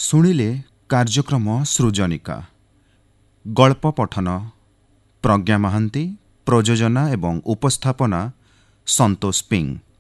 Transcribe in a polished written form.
ଶୁଣିଲେ କାର୍ଯ୍ୟକ୍ରମ ସୃଜନିକା। ଗଳ୍ପ ପଠନ ପ୍ରଜ୍ଞା ମହାନ୍ତି, ପ୍ରଯୋଜନା ଏବଂ ଉପସ୍ଥାପନା ସନ୍ତୋଷ ପିଂ।